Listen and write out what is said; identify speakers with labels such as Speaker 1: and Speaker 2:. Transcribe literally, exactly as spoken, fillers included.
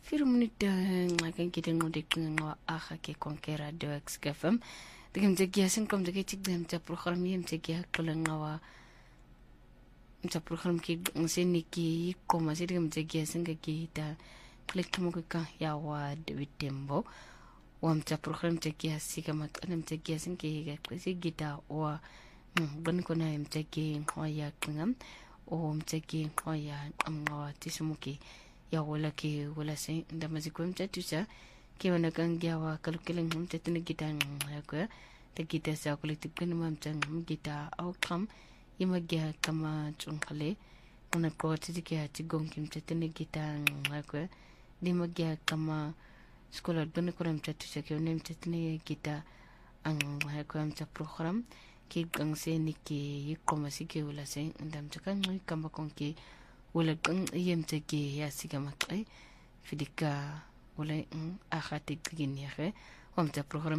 Speaker 1: vier minute ngakan kita ngode ngawa aha ke konke radio X F M digam jagia sen kom jagia cik dem ca program yem jagia kala ngawa ca program ki sen niki ko masih digam jagia sen ga kita klik mo ka ya wa de tembo wam ca program jagia sika mat anam jagia sen ki ga klasi gita wa ban ko na yem jagia hoya kngam o mtaki hoya amwa tisumuki ya wala ki wala sai ndama zikwem tatusa ki wana kangia wa kalukileng mtatini gita ngakwa ta gita sa kolektif kan mamtang gita outcome imagia kama chungkale una ko tiki ha tigong kim tatini gita ngakwa dimagia kama skola ban ko ram tatusa ki onem tatini gita ang ngakwa mta program ki gang se niki yikoma sike wala sai ndam takan ngi kamba konki wala gang yem take ya siga makai fidika wala akhati gini ya wam ta program